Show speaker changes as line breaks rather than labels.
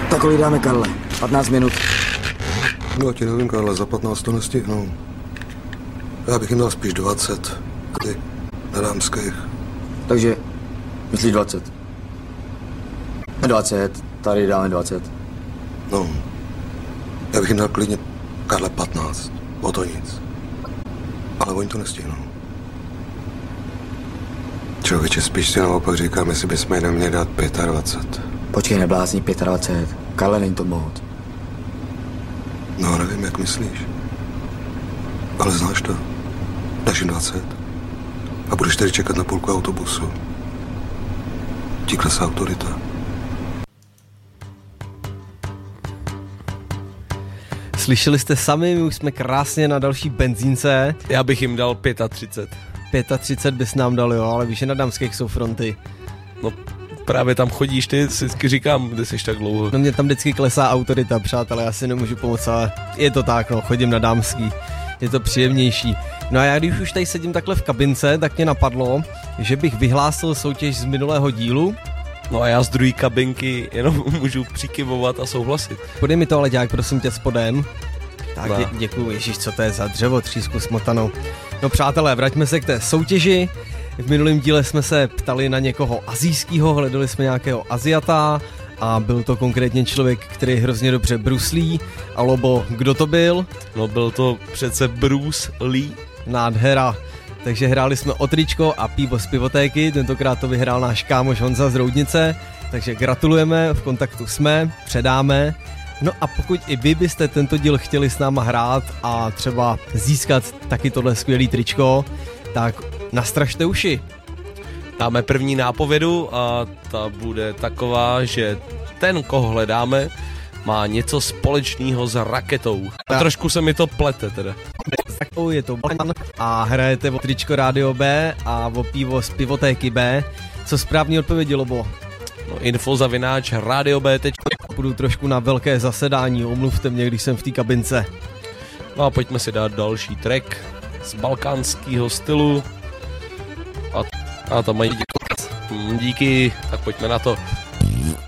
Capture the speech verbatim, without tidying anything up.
Tak kolik dáme, Karle? patnáct minut.
No, ti nevím, Karle, za patnáct to nestihnu. Já bych jim dal spíš dvacet. Ty, na dámských.
Takže, myslíš dvacet? dvacet, tady dáme dvacet.
No, já bych jim dal klidně, Karle, patnáct. O to nic. Ale oni to nestihnou. Člověče, spíš si naopak říkám, jestli bychom jim neměli dát dvacet pět.
Počkej, neblázní, dvacet pět. Karle, není to moc.
No, nevím, jak myslíš. Ale znáš to. Dáš jim dvacet. A budeš tady čekat na půlku autobusu. Ti klesá autorita.
Slyšeli jste sami, my už jsme krásně na další benzínce.
Já bych jim dal třicet pět.
třicet pět bys nám dal, jo, ale víš, že na dámských jsou fronty.
No právě tam chodíš ty, si vždycky říkám, kde jsi tak dlouho.
No mě tam vždycky klesá autorita, přátelé, já si nemůžu pomoct, ale je to tak, no, chodím na dámský. Je to příjemnější. No a já když už tady sedím takhle v kabince, tak mě napadlo, že bych vyhlásil soutěž z minulého dílu.
No a já z druhé kabinky jenom můžu přikyvovat a souhlasit.
Podej mi to ale dělák, prosím tě, spodem. Tak
no.
dě, děkuju, ježíš, co to je za dřevo, třísku smotanou. No přátelé, vraťme se k té soutěži. V minulém díle jsme se ptali na někoho asijského, hledali jsme nějakého Aziata a byl to konkrétně člověk, který hrozně dobře bruslí. A Lobo, kdo to byl?
No byl to přece Bruce Lee.
Nádhera. Takže hráli jsme o tričko a pivo z pivotéky, tentokrát to vyhrál náš kámoš Honza z Roudnice, takže gratulujeme, v kontaktu jsme, předáme. No a pokud i vy byste tento díl chtěli s náma hrát a třeba získat taky tohle skvělý tričko, tak nastražte uši.
Dáme první nápovědu a ta bude taková, že ten, koho hledáme, má něco společného s raketou. A trošku se mi to plete teda.
Je to Balkan a hrajete o tričko Rádio B a o pivo z pivotéky B. Co správně odpovědi, Lobo?
No, info zavináč radio b tečka cé zet.
Budu trošku na velké zasedání, omluvte mě, když jsem v té kabince.
No a pojďme si dát další track z balkánského stylu. A, a tam mají díky. díky, tak pojďme na to.